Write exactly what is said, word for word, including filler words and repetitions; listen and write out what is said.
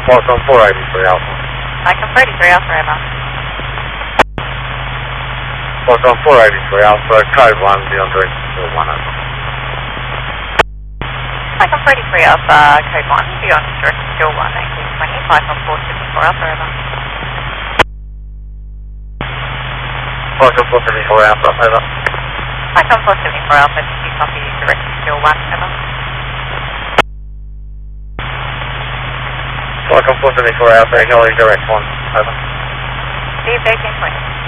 Falcon four eighty-three Alpha. Falcon four eighty-three Alpha, over. Falcon four eighty-three Alpha, code one, beyond direction still one over. Falcon four eighty-three Alpha, code one, beyond direction still one, eighteen twenty, Falcon four seventy-four Alpha, over. Falcon four seventy-four Alpha, over. Falcon four seventy-four Alpha, did you copy direction still one, over? Falcon four seventy-four Alpha, acknowledge direct one, over. See you eighteen twenty.